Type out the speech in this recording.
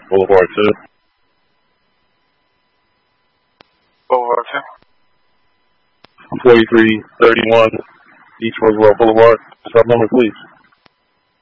Boulevard 2. Boulevard 2. 4331 East Roosevelt Boulevard. Sub number, please.